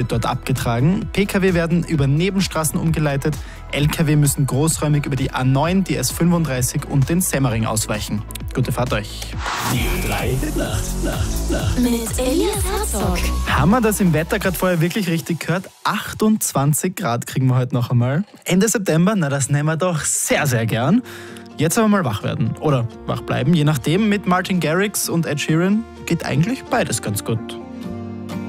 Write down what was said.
wird dort abgetragen. Pkw werden über Nebenstraßen umgeleitet. Lkw müssen großräumig über die A9, die S35 und den Semmering ausweichen. Gute Fahrt euch. Die 3 Nacht. Mit Elias Herzog. Haben wir das im Wetter gerade vorher wirklich richtig gehört? 28 Grad kriegen wir heute noch einmal. Ende September, na das nehmen wir doch sehr, sehr gern. Jetzt aber mal wach werden oder wach bleiben, je nachdem. Mit Martin Garrix und Ed Sheeran geht eigentlich beides ganz gut.